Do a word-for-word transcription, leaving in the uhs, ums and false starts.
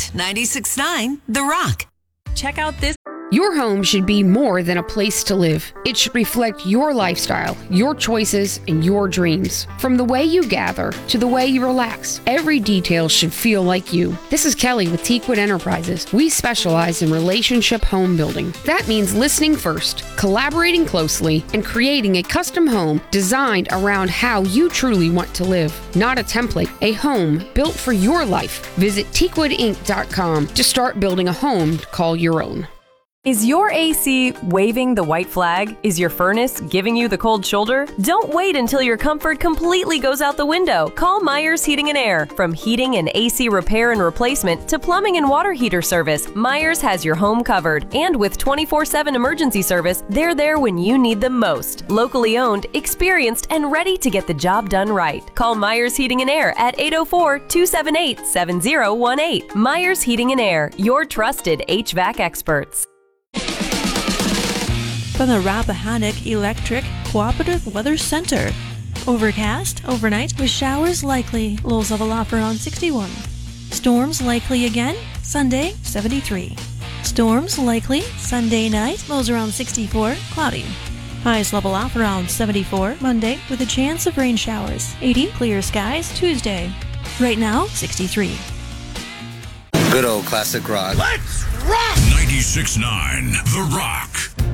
ninety-six point nine The Rock. Check out this. Your home should be more than a place to live. It should reflect your lifestyle, your choices, and your dreams. From the way you gather to the way you relax, every detail should feel like you. This is Kelly with Teakwood Enterprises. We specialize in relationship home building. That means listening first, collaborating closely, and creating a custom home designed around how you truly want to live. Not a template, a home built for your life. Visit teakwood inc dot com to start building a home to call your own. Is your A C waving the white flag? Is your furnace giving you the cold shoulder? Don't wait until your comfort completely goes out the window. Call Myers Heating and Air. From heating and A C repair and replacement to plumbing and water heater service, Myers has your home covered. And with twenty-four seven emergency service, they're there when you need them most. Locally owned, experienced, and ready to get the job done right. Call Myers Heating and Air at eight oh four, two seven eight, seven oh one eight. Myers Heating and Air, your trusted H V A C experts. From the Rappahannock Electric Cooperative Weather Center. Overcast overnight with showers likely. Lows level off around sixty-one. Storms likely again. Sunday, seventy-three. Storms likely Sunday night. Lows around sixty-four. Cloudy. Highs level off around seventy-four. Monday with a chance of rain showers. eighty. Clear skies Tuesday. Right now, sixty-three. Good old classic rock. Let's rock! ninety-six point nine The Rock.